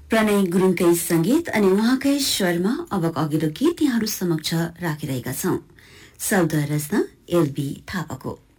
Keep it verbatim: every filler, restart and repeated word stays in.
प्रणय गुरुङकै संगीत अनि उहाँकै स्वरमा अबको अघिल्लो गीत यहाँहरू समक्ष राखिरहेका छौं। शब्द रचना एलबी थापाको।